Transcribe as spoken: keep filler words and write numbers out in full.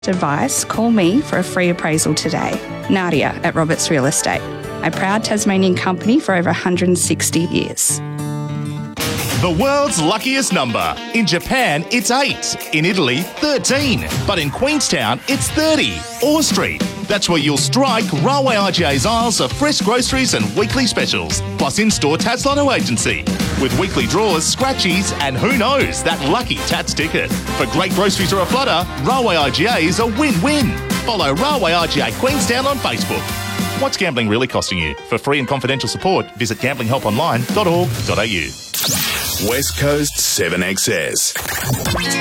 advice, call me for a free appraisal today. Nadia at Roberts Real Estate, a proud Tasmanian company for over one hundred sixty years. The world's luckiest number. In Japan, it's eight. In Italy, thirteen. But in Queenstown, it's thirty. Orr Street. That's where you'll strike Railway I G A's aisles of fresh groceries and weekly specials, plus in-store Tats Lotto agency. With weekly draws, scratchies, and who knows, that lucky Tats ticket. For great groceries or a flutter, Railway I G A is a win-win. Follow Railway I G A Queenstown on Facebook. What's gambling really costing you? For free and confidential support, visit gambling help online dot org dot a u. West Coast seven X S.